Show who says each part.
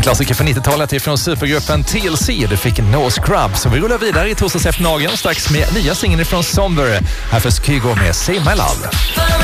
Speaker 1: En klassiker från 90-talet är från supergruppen TLC. Du fick No Scrub. Så vi rullar vidare i torsdags eftermiddagen strax med nya singeln från Somber. Här för Kygo med Say My Love.